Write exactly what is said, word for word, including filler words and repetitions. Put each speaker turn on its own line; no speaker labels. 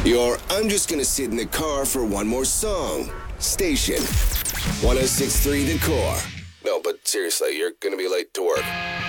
Your I'm just gonna sit in the car for one more song station. one oh six point three The Core. No, but seriously, you're gonna be late to work.